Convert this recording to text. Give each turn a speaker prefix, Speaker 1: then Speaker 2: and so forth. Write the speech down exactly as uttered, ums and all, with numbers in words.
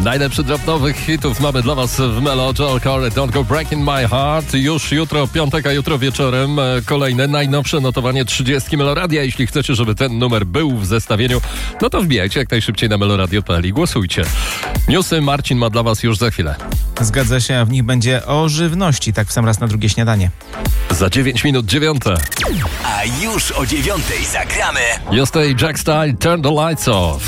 Speaker 1: Najlepszy drop nowych hitów mamy dla was w Melo. Joel Corey, Don't Go Breaking My Heart. Już jutro, piątek, a jutro wieczorem kolejne najnowsze notowanie trzydziestki Meloradia. Jeśli chcecie, żeby ten numer był w zestawieniu, no to wbijajcie jak najszybciej na meloradio kropka p l i głosujcie. Newsy Marcin ma dla was już za chwilę.
Speaker 2: Zgadza się, a w nich będzie o żywności, tak w sam raz na drugie śniadanie.
Speaker 1: Za dziewięć minut dziewiąte.
Speaker 3: A już o dziewiątej zagramy.
Speaker 1: Jest tutaj Jack Style, Turn the Lights Off.